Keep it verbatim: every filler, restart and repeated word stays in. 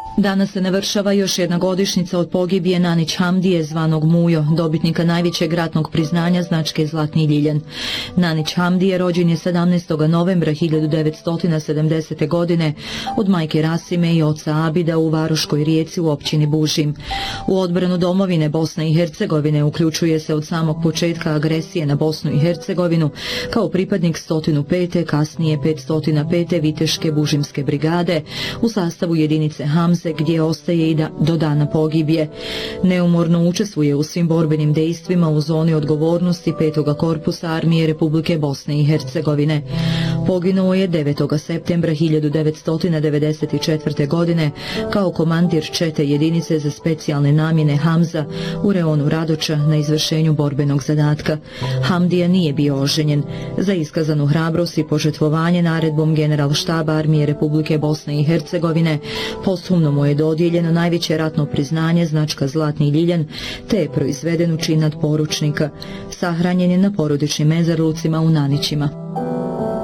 Danas se navršava još jedna godišnjica od pogibije Nanić Hamdije, zvanog Mujo, dobitnika najvećeg ratnog priznanja značke Zlatni ljiljan. Nanić Hamdije rođen je sedamnaestog novembra hiljadu devetsto sedamdesete. godine od majke Rasime i oca Abida u Varoškoj Rijeci u općini Bužim. U odbranu domovine Bosne i Hercegovine uključuje se od samog početka agresije na Bosnu i Hercegovinu kao pripadnik sto pete, kasnije petsto pete Viteške Bužimske brigade u sastavu jedinice Hamze, gdje ostaje i da, do dana pogibije. Neumorno učestvuje u svim borbenim dejstvima u zoni odgovornosti petog korpusa Armije Republike Bosne i Hercegovine. Poginuo je devetog septembra hiljadu devetsto devedeset četvrte. godine kao komandir čete jedinice za specijalne namjene Hamza u reonu Radoča na izvršenju borbenog zadatka. Hamdija nije bio oženjen. Za iskazanu hrabrost i požrtvovanje naredbom Generalštaba Armije Republike Bosne i Hercegovine posthumno mu je dodijeljeno najveće ratno priznanje značka Zlatni ljiljan, te je proizveden u čin nadporučnika. Sahranjen je na porodičnim mezarlucima u Nanićima.